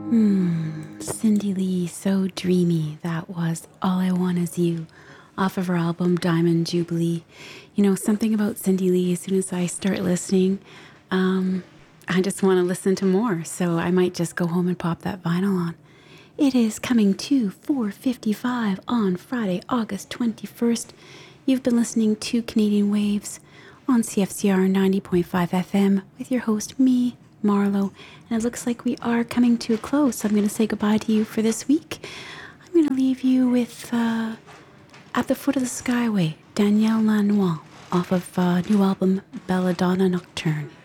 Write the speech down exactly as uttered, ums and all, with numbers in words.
Hmm, Cindy Lee, so dreamy. That was All I Want Is You off of her album Diamond Jubilee. You know, something about Cindy Lee, as soon as I start listening, um, I just want to listen to more. So I might just go home and pop that vinyl on. It is coming to four fifty-five on Friday, August twenty-first. You've been listening to Canadian Waves on C F C R ninety point five F M with your host, me, Marlo. And it looks like we are coming to a close. So I'm going to say goodbye to you for this week. I'm going to leave you with uh, At the Foot of the Skyway, Danielle Lanois, off of uh, new album Belladonna Nocturne.